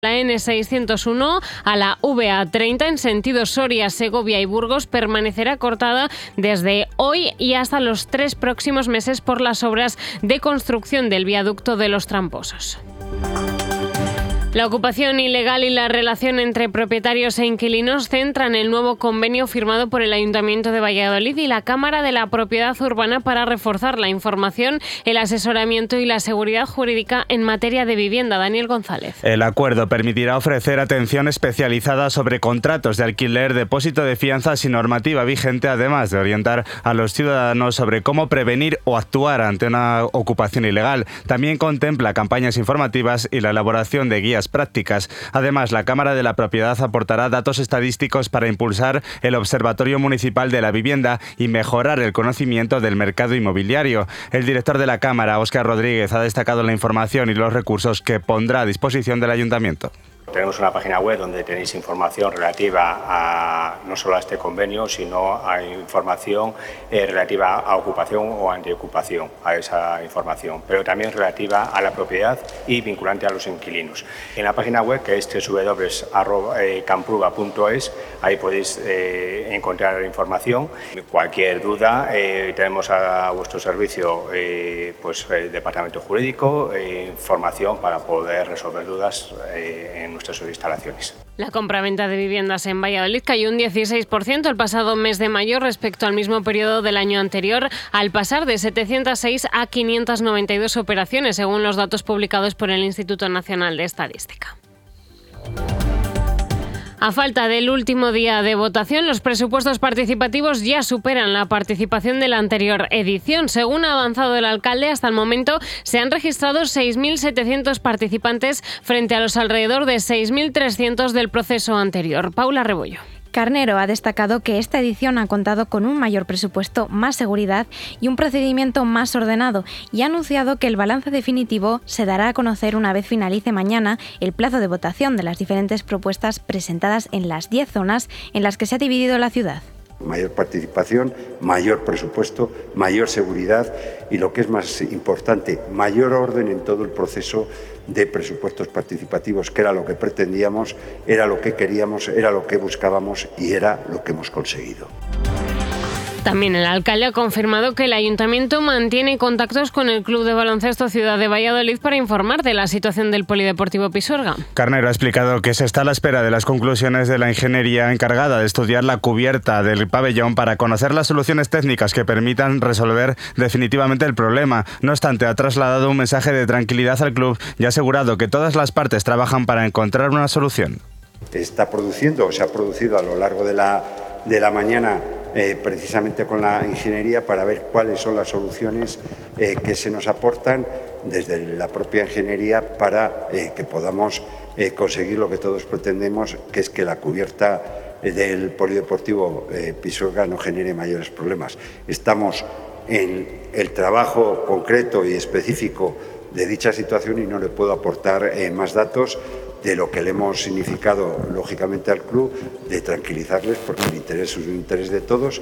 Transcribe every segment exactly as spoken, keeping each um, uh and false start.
La ene seiscientos uno a la ve a treinta en sentido Soria, Segovia y Burgos permanecerá cortada desde hoy y hasta los tres próximos meses por las obras de construcción del viaducto de los Tramposos. La ocupación ilegal y la relación entre propietarios e inquilinos centran el nuevo convenio firmado por el Ayuntamiento de Valladolid y la Cámara de la Propiedad Urbana para reforzar la información, el asesoramiento y la seguridad jurídica en materia de vivienda. Daniel González. El acuerdo permitirá ofrecer atención especializada sobre contratos de alquiler, depósito de fianzas y normativa vigente, además de orientar a los ciudadanos sobre cómo prevenir o actuar ante una ocupación ilegal. También contempla campañas informativas y la elaboración de guías prácticas. Además, la Cámara de la Propiedad aportará datos estadísticos para impulsar el Observatorio Municipal de la Vivienda y mejorar el conocimiento del mercado inmobiliario. El director de la Cámara, Óscar Rodríguez, ha destacado la información y los recursos que pondrá a disposición del Ayuntamiento. Tenemos una página web donde tenéis información relativa a no solo a este convenio, sino a información eh, relativa a ocupación o antiocupación, a esa información, pero también relativa a la propiedad y vinculante a los inquilinos. En la página web, que es doble u doble u doble u punto campruga punto es, ahí podéis eh, encontrar información. Cualquier duda, eh, tenemos a vuestro servicio eh, pues, el Departamento Jurídico, eh, información para poder resolver dudas eh, en nuestras instalaciones. La compraventa de viviendas en Valladolid cayó un dieciséis por ciento el pasado mes de mayo respecto al mismo periodo del año anterior, al pasar de setecientas seis a quinientas noventa y dos operaciones, según los datos publicados por el Instituto Nacional de Estadística. A falta del último día de votación, los presupuestos participativos ya superan la participación de la anterior edición. Según ha avanzado el alcalde, hasta el momento se han registrado seis mil setecientos participantes frente a los alrededor de seis mil trescientos del proceso anterior. Paula Rebollo. Carnero ha destacado que esta edición ha contado con un mayor presupuesto, más seguridad y un procedimiento más ordenado, y ha anunciado que el balance definitivo se dará a conocer una vez finalice mañana el plazo de votación de las diferentes propuestas presentadas en las diez zonas en las que se ha dividido la ciudad. Mayor participación, mayor presupuesto, mayor seguridad y, lo que es más importante, mayor orden en todo el proceso de presupuestos participativos, que era lo que pretendíamos, era lo que queríamos, era lo que buscábamos y era lo que hemos conseguido. También el alcalde ha confirmado que el ayuntamiento mantiene contactos con el Club de Baloncesto Ciudad de Valladolid para informar de la situación del Polideportivo Pisuerga. Carnero ha explicado que se está a la espera de las conclusiones de la ingeniería encargada de estudiar la cubierta del pabellón para conocer las soluciones técnicas que permitan resolver definitivamente el problema. No obstante, ha trasladado un mensaje de tranquilidad al club y ha asegurado que todas las partes trabajan para encontrar una solución. Está produciendo, o se ha producido a lo largo de la, de la mañana, Eh, precisamente con la ingeniería, para ver cuáles son las soluciones eh, que se nos aportan desde la propia ingeniería para eh, que podamos eh, conseguir lo que todos pretendemos, que es que la cubierta eh, del Polideportivo eh, Pisuerga no genere mayores problemas. Estamos en el trabajo concreto y específico de dicha situación y no le puedo aportar eh, más datos de lo que le hemos significado, lógicamente, al club, de tranquilizarles, porque el interés es un interés de todos.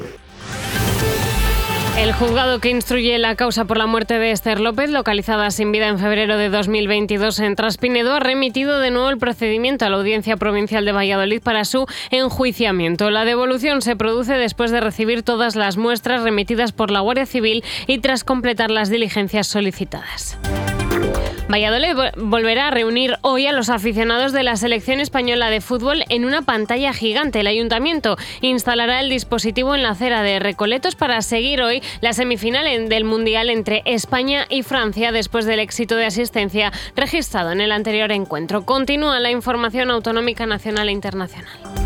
El juzgado que instruye la causa por la muerte de Esther López, localizada sin vida en febrero de dos mil veintidós en Traspinedo, ha remitido de nuevo el procedimiento a la Audiencia Provincial de Valladolid para su enjuiciamiento. La devolución se produce después de recibir todas las muestras remitidas por la Guardia Civil y tras completar las diligencias solicitadas. Valladolid volverá a reunir hoy a los aficionados de la selección española de fútbol en una pantalla gigante. El ayuntamiento instalará el dispositivo en la acera de Recoletos para seguir hoy la semifinal del Mundial entre España y Francia después del éxito de asistencia registrado en el anterior encuentro. Continúa la información autonómica, nacional e internacional.